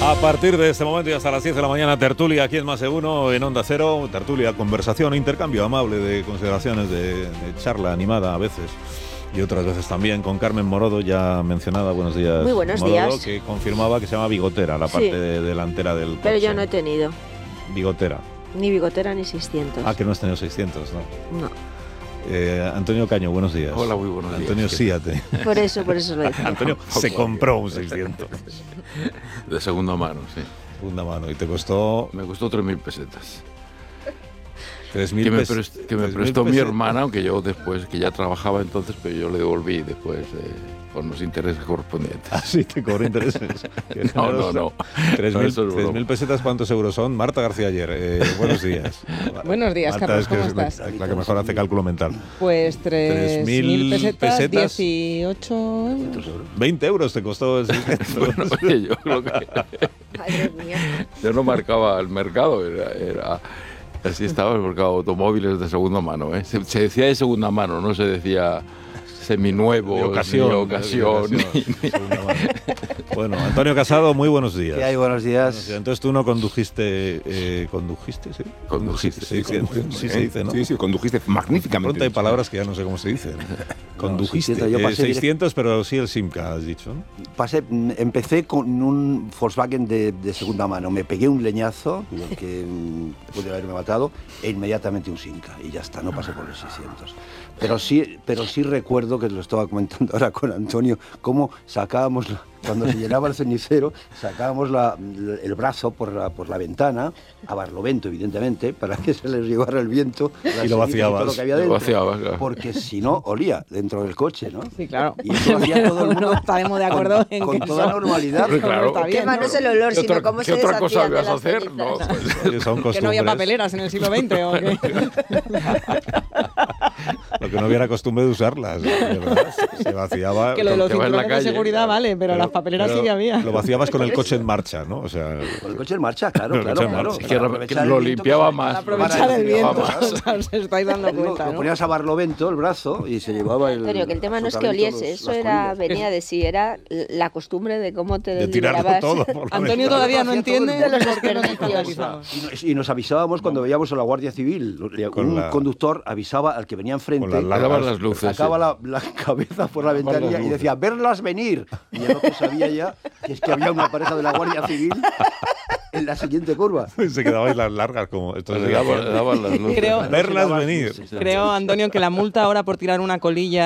A partir de este momento y hasta las 10 de la mañana, tertulia aquí en Más de Uno, en Onda Cero. Tertulia, conversación, intercambio amable de consideraciones, de charla animada a veces. Y otras veces también con Carmen Morodo, ya mencionada. Buenos días. Muy buenos Morodo, días. que confirmaba que se llama bigotera, la parte delantera del coche. Pero yo no he tenido. Bigotera. Ni bigotera ni 600. Ah, que no has tenido 600, ¿no? No. Antonio Caño, buenos días. Hola, muy buenos días. Antonio sí ha tenido. Por eso lo decía. Antonio se compró un 600. De segunda mano, sí. Segunda mano. Y te costó... Me costó 3.000 pesetas. 3.000 que me prestó mi hermana, aunque yo después, que ya trabajaba entonces, pero yo le devolví después con los intereses correspondientes. Ah, sí, te cobró intereses. No. 3.000 pesetas, ¿cuántos euros son? Marta García Ayer, buenos días. Buenos días, Marta, Carlos, es que ¿cómo es estás? la que mejor hace cálculo mental. Pues 3.000 pesetas, 18 euros. 20 euros te costó el 600. Bueno, oye, yo creo que... Madre mía. Yo no marcaba el mercado, era así estaba el mercado de automóviles de segunda mano. Se decía de segunda mano, no se decía seminuevo, de ocasión. Bueno, Antonio Casado, muy buenos días. ¿Qué hay? Buenos días. Entonces tú no condujiste, ¿condujiste? Sí. Condujiste, sí, se dice, ¿no? Sí, condujiste magníficamente. Pronto hay palabras que ya no sé cómo se dicen. Condujiste. 600, yo pasé 600, pero sí el Simca, has dicho, ¿no? Empecé con un Volkswagen de segunda mano. Me pegué un leñazo, que pude haberme matado, e inmediatamente un Simca. Y ya está, no pasé por los 600. Pero sí recuerdo, que lo estaba comentando ahora con Antonio, cómo sacábamos, cuando se llenaba el cenicero, sacábamos el brazo por la ventana, a barlovento, evidentemente, para que se les llevara el viento. Y lo vaciabas. Todo lo que había dentro, claro. porque si no, olía dentro del coche, ¿no? Sí, claro. Y eso hacía todo el mundo No estaremos de acuerdo con en que toda eso normalidad. Claro. está bien, Qué ¿no? no es el olor, sino cómo se ¿Qué otra cosa deshacían de ibas a las hacer? cenizas. No, pues, Son Que no había costumbres. papeleras en el siglo XX o qué. Lo que no hubiera costumbre de usarlas, de verdad. Se vaciaba. Que lo de los que va en la cinturones de calle, seguridad vale, pero las papeleras sí que había. Lo vaciabas con el coche en marcha, ¿no? O sea, Con el coche en marcha, claro. El coche en marcha. Es que lo limpiaba más. Aprovechar el viento, Vamos. os estáis dando cuenta, Lo ¿no? ponías a barlovento el brazo y se llevaba el... Antonio, que el tema no es que absolutamente oliese, los- eso las era, colillas. venía de sí, era la costumbre de cómo te de tirarlo liberabas. todo. Por la Antonio ventana. todavía no Hacía todo el entiende mundo. por qué nos Desperdicios. escandalizamos. Y nos avisábamos cuando veíamos a la Guardia Civil. Un conductor avisaba al que venía enfrente, Con las Daban las luces. sacaba la cabeza por la ventanilla y decía, verlas venir. Y el otro sabía ya que es que había una pareja de la Guardia Civil en la siguiente curva. Se quedabais las largas como... Esto Le daban las luces. Creo- verlas venir. Creo, Antonio, que la multa ahora por tirar una colilla